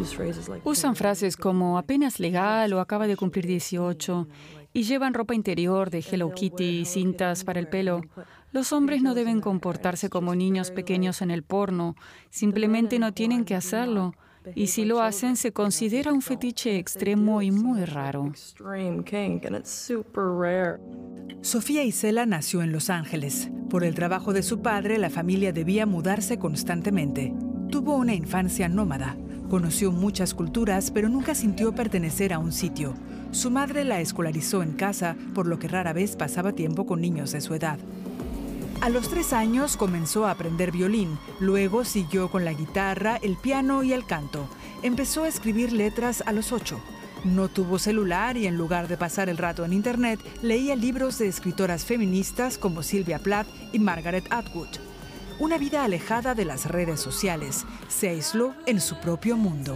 Usan frases como apenas legal o acaba de cumplir 18 y llevan ropa interior de Hello Kitty y cintas para el pelo. Los hombres no deben comportarse como niños pequeños en el porno, simplemente no tienen que hacerlo. Y si lo hacen, se considera un fetiche extremo y muy raro. Sofía Isela nació en Los Ángeles. Por el trabajo de su padre, la familia debía mudarse constantemente. Tuvo una infancia nómada. Conoció muchas culturas, pero nunca sintió pertenecer a un sitio. Su madre la escolarizó en casa, por lo que rara vez pasaba tiempo con niños de su edad. A los 3 años comenzó a aprender violín, luego siguió con la guitarra, el piano y el canto. Empezó a escribir letras a los 8. No tuvo celular y en lugar de pasar el rato en internet, leía libros de escritoras feministas como Sylvia Plath y Margaret Atwood. Una vida alejada de las redes sociales, se aisló en su propio mundo.